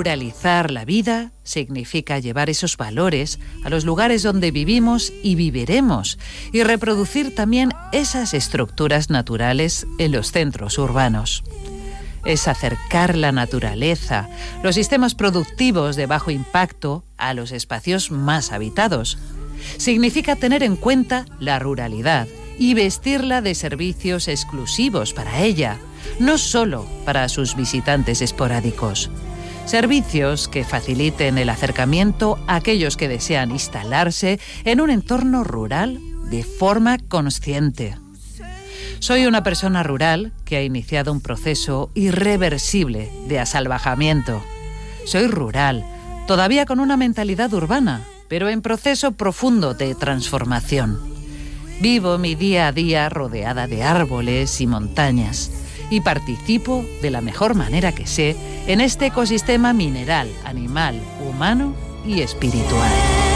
Ruralizar la vida significa llevar esos valores a los lugares donde vivimos y viviremos y reproducir también esas estructuras naturales en los centros urbanos. Es acercar la naturaleza, los sistemas productivos de bajo impacto a los espacios más habitados. Significa tener en cuenta la ruralidad y vestirla de servicios exclusivos para ella, no solo para sus visitantes esporádicos. Servicios que faciliten el acercamiento a aquellos que desean instalarse en un entorno rural de forma consciente. Soy una persona rural que ha iniciado un proceso irreversible de asalvajamiento. Soy rural, todavía con una mentalidad urbana, pero en proceso profundo de transformación. Vivo mi día a día rodeada de árboles y montañas y participo de la mejor manera que sé en este ecosistema mineral, animal, humano y espiritual.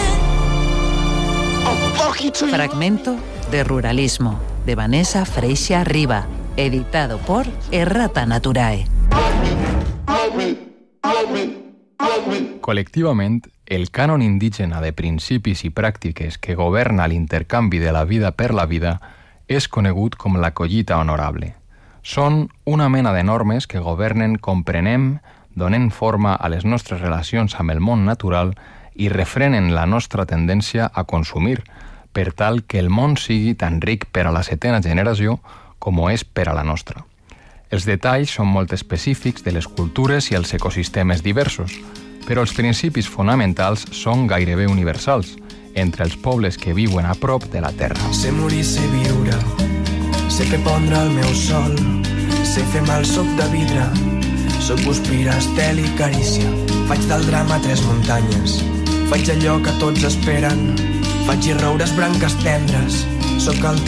Fragmento de Ruralismo, de Vanessa Freixia Riba, editado por Errata Naturae. Col·lectivament, el cànon indígena de principis i pràctiques que governa l'intercanvi de la vida per la vida és conegut com la collita honorable. Són una mena de normes que governen com prenem, donen forma a les nostres relacions amb el món natural i refrenen la nostra tendència a consumir, per tal que el món sigui tan ric per a la setena generació com ho és per a la nostra. Els detalls són molt específics de les cultures i els ecosistemes diversos, però els principis fonamentals són gairebé universals entre els pobles que viuen a prop de la terra. Sé morir, sé viure, sé fer pondre el meu sol, sé fer mal soc de vidre, soc guspira, estel i carícia, faig del drama 3 muntanyes, faig allò que tots esperen, faig i roures branques tendres, soc el